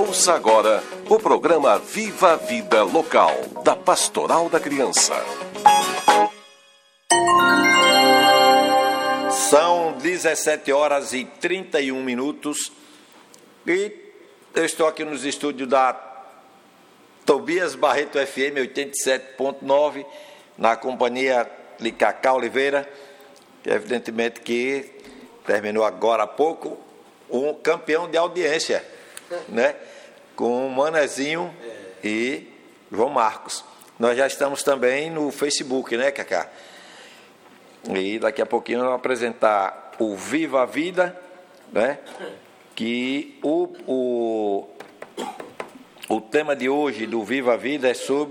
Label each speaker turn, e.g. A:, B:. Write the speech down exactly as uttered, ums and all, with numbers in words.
A: Ouça agora o programa Viva a Vida Local, da Pastoral da Criança.
B: São dezessete horas e trinta e um minutos e eu estou aqui nos estúdios da Tobias Barreto F M oitenta e sete ponto nove, na companhia de Cacá Oliveira, que evidentemente que terminou agora há pouco um campeão de audiência, né? Com o Manezinho e João Marcos. Nós já estamos também no Facebook, né, Cacá? E daqui a pouquinho vamos apresentar o Viva a Vida, né? Que o, o, o tema de hoje do Viva a Vida é sobre